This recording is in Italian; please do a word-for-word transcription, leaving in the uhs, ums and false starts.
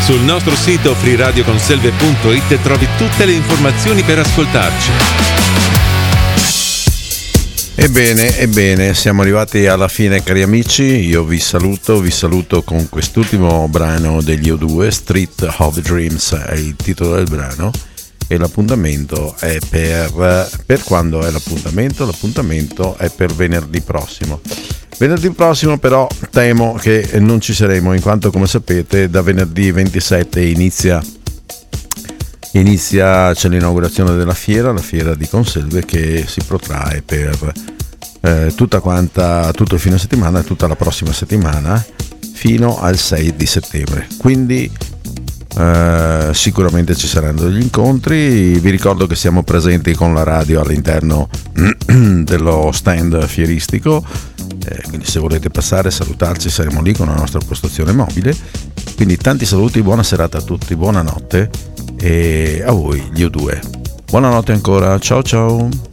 Sul nostro sito free radio conselve punto it trovi tutte le informazioni per ascoltarci. Ebbene, ebbene, siamo arrivati alla fine, cari amici. Io vi saluto, vi saluto con quest'ultimo brano degli O due, Street of Dreams è il titolo del brano, e l'appuntamento è per... per quando è l'appuntamento? L'appuntamento è per venerdì prossimo. Venerdì prossimo però temo che non ci saremo, in quanto, come sapete, da venerdì ventisette inizia inizia c'è l'inaugurazione della fiera, la fiera di Conselve, che si protrae per eh, tutta quanta tutto il fine settimana e tutta la prossima settimana fino al sei di settembre. Quindi eh, sicuramente ci saranno degli incontri. Vi ricordo che siamo presenti con la radio all'interno dello stand fieristico, eh, quindi se volete passare, salutarci, saremo lì con la nostra postazione mobile. Quindi tanti saluti, buona serata a tutti, buonanotte, e a voi gli O due buonanotte ancora, ciao ciao.